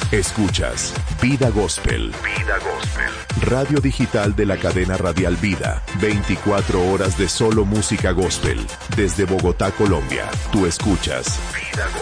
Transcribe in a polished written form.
Escuchas Vida Gospel. Vida Gospel. Radio digital de la cadena radial Vida. 24 horas de solo música gospel. Desde Bogotá, Colombia. Tú escuchas Vida Gospel.